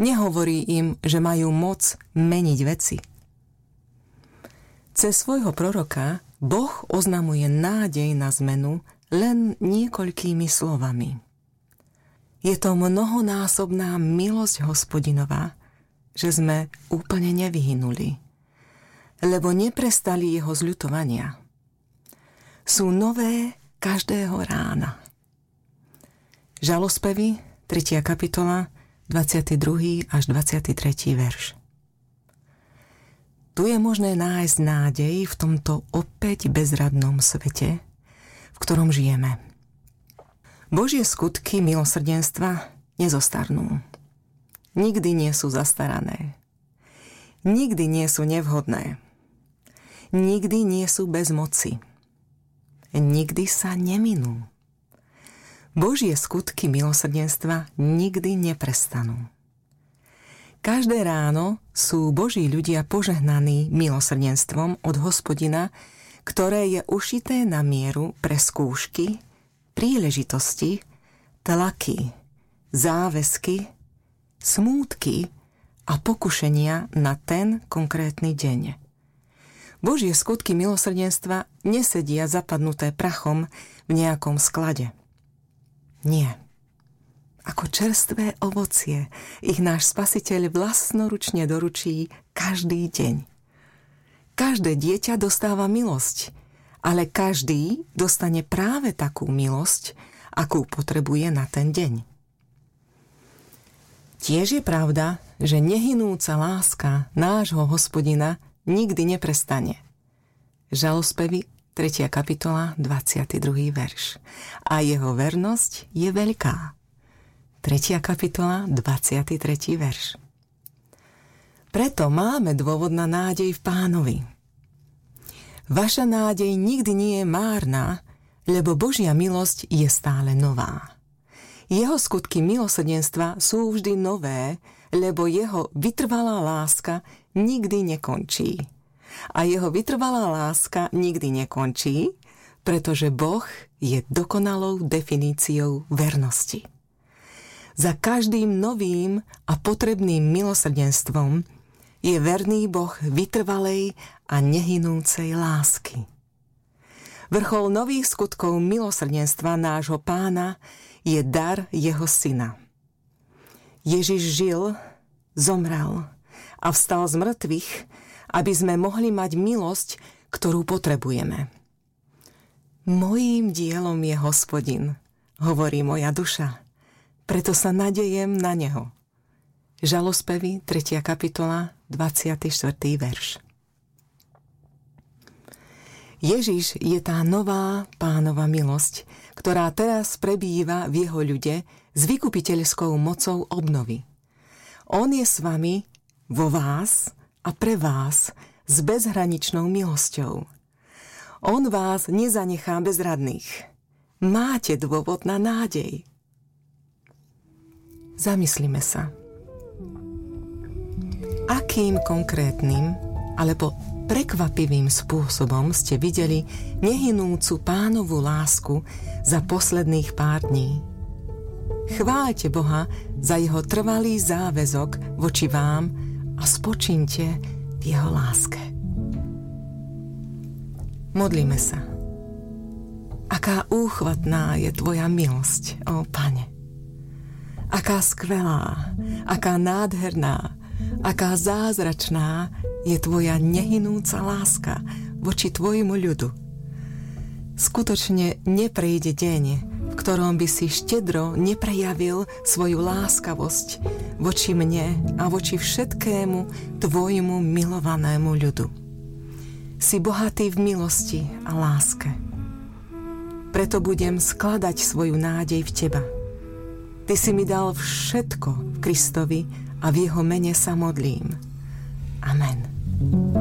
Nehovorí im, že majú moc meniť veci. Cez svojho proroka Boh oznamuje nádej na zmenu len niekoľkými slovami. Je to mnohonásobná milosť Hospodinová, že sme úplne nevyhynuli, lebo neprestali jeho zľutovania. Sú nové každého rána. Žalospevy, 3. kapitola, 22. až 23. verš. Tu je možné nájsť nádej v tomto opäť bezradnom svete, v ktorom žijeme. Božie skutky milosrdenstva nezostarnú. Nikdy nie sú zastarané. Nikdy nie sú nevhodné. Nikdy nie sú bez moci. Nikdy sa neminú. Božie skutky milosrdenstva nikdy neprestanú. Každé ráno sú Boží ľudia požehnaní milosrdenstvom od Hospodina, ktoré je ušité na mieru pre skúšky, príležitosti, tlaky, záväzky, smútky a pokušenia na ten konkrétny deň. Božie skutky milosrdenstva nesedia zapadnuté prachom v nejakom sklade. Nie. Ako čerstvé ovocie ich náš Spasiteľ vlastnoručne doručí každý deň. Každé dieťa dostáva milosť, ale každý dostane práve takú milosť, akú potrebuje na ten deň. Tiež je pravda, že nehynúca láska nášho Hospodina nikdy neprestane. Žalospevy, 3. kapitola, 22. verš. A jeho vernosť je veľká. 3. kapitola, 23. verš. Preto máme dôvod na nádej v Pánovi. Vaša nádej nikdy nie je márna, lebo Božia milosť je stále nová. Jeho skutky milosrdenstva sú vždy nové, lebo jeho vytrvalá láska nikdy nekončí. A jeho vytrvalá láska nikdy nekončí, pretože Boh je dokonalou definíciou vernosti. Za každým novým a potrebným milosrdenstvom je verný Boh vytrvalej a nehynúcej lásky. Vrchol nových skutkov milosrdenstva nášho Pána je dar jeho syna. Ježiš žil, zomrel a vstal z mŕtvych, aby sme mohli mať milosť, ktorú potrebujeme. Mojím dielom je Hospodin, hovorí moja duša, preto sa nadejem na neho. Žalospevy, 3. kapitola, 24. verš. Ježiš je tá nová Pánova milosť, ktorá teraz prebýva v jeho ľude s vykupiteľskou mocou obnovy. On je s vami, vo vás a pre vás s bezhraničnou milosťou. On vás nezanechá bezradných. Máte dôvod na nádej. Zamyslime sa. Akým konkrétnym alebo prekvapivým spôsobom ste videli nehynúcu Pánovu lásku za posledných pár dní? Chváľte Boha za jeho trvalý záväzok voči vám a spočíňte v jeho láske. Modlíme sa. Aká úchvatná je tvoja milosť, ó Pane. Aká skvelá, aká nádherná, aká zázračná je tvoja nehynúca láska voči tvojmu ľudu. Skutočne neprejde deň, v ktorom by si štedro neprejavil svoju láskavosť voči mne a voči všetkému tvojmu milovanému ľudu. Si bohatý v milosti a láske. Preto budem skladať svoju nádej v teba. Ty si mi dal všetko v Kristovi a v jeho mene sa modlím. Amen.